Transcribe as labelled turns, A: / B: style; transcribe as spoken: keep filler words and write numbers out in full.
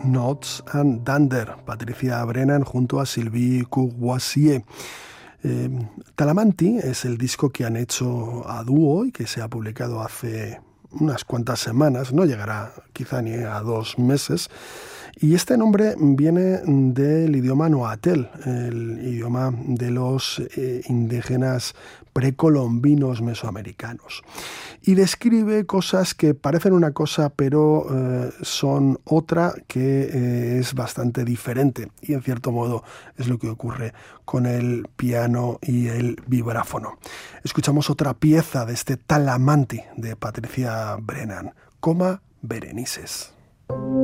A: Notes and Dunder, Patricia Brennan junto a Sylvie Courvoisier. Eh, Talamanti es el disco que han hecho a dúo y que se ha publicado hace unas cuantas semanas, no llegará quizá ni a dos meses. Y este nombre viene del idioma noatel, el idioma de los eh, indígenas precolombinos mesoamericanos. Y describe cosas que parecen una cosa, pero eh, son otra que eh, es bastante diferente. Y en cierto modo es lo que ocurre con el piano y el vibráfono. Escuchamos otra pieza de este Talamanti de Patricia Brennan, Coma Berenices.